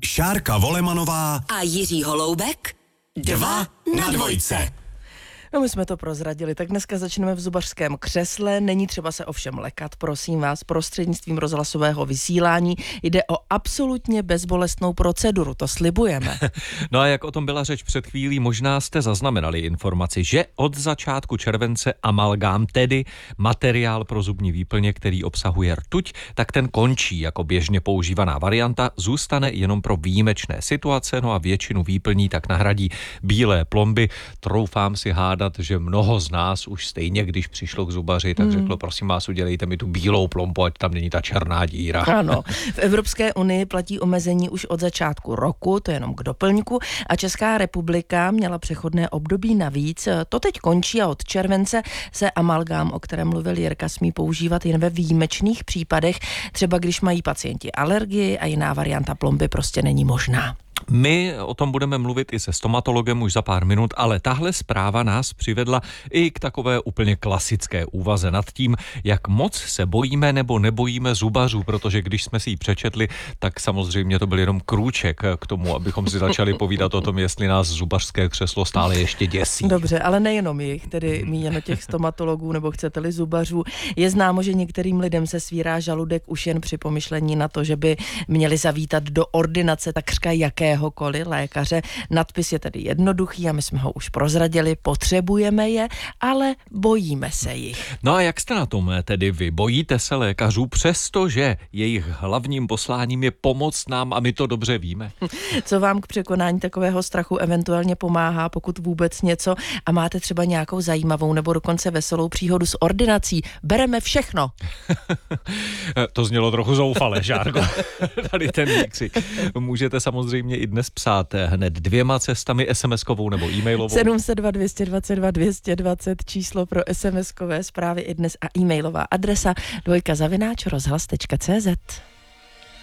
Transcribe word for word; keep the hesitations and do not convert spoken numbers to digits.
Šárka Volemanová a Jiří Holoubek. Dva na dvojce. No my jsme to prozradili, tak dneska začneme v zubařském křesle. Není třeba se ovšem lekat, prosím vás, prostřednictvím rozhlasového vysílání. Jde o absolutně bezbolestnou proceduru, to slibujeme. No a jak o tom byla řeč před chvílí, možná jste zaznamenali informaci, že od začátku července amalgám, tedy materiál pro zubní výplně, který obsahuje rtuť, tak ten končí jako běžně používaná varianta, zůstane jenom pro výjimečné situace, no a většinu výplní tak nahradí bílé plomby. Troufám si hádat, že mnoho z nás už stejně, když přišlo k zubaři, tak řeklo, prosím vás, udělejte mi tu bílou plombu, ať tam není ta černá díra. Ano, v Evropské unii platí omezení už od začátku roku, to je jenom k doplňku, a Česká republika měla přechodné období navíc. To teď končí a od července se amalgám, o kterém mluvil Jirka, smí používat jen ve výjimečných případech, třeba když mají pacienti alergii a jiná varianta plomby prostě není možná. My o tom budeme mluvit i se stomatologem už za pár minut, ale tahle zpráva nás přivedla i k takové úplně klasické úvaze nad tím, jak moc se bojíme nebo nebojíme zubařů, protože když jsme si ji přečetli, tak samozřejmě to byl jenom krůček k tomu, abychom si začali povídat o tom, jestli nás zubařské křeslo stále ještě děsí. Dobře, ale nejenom jich, tedy míněno těch stomatologů nebo chcete-li zubařů. Je známo, že některým lidem se svírá žaludek už jen při pomyšlení na to, že by měli zavítat do ordinace takřka jaké jakéhokoliv lékaře. Nadpis je tedy jednoduchý a my jsme ho už prozradili, potřebujeme je, ale bojíme se jich. No a jak jste na tom tedy vy? Bojíte se lékařů, přestože jejich hlavním posláním je pomoct nám a my to dobře víme? Co vám k překonání takového strachu eventuálně pomáhá, pokud vůbec něco, a máte třeba nějakou zajímavou nebo dokonce veselou příhodu s ordinací? Bereme všechno. To znělo trochu zoufale, Žárko. Tady ten výkřik. Můžete samozřejmě i dnes psát hned dvěma cestami, es em eskovou nebo e-mailovou. sedm set dva, dvě dvacet dva, dvě stě dvacet číslo pro es em eskové zprávy i dnes a e-mailová adresa dvojka zavináč rozhlas tečka cé zet.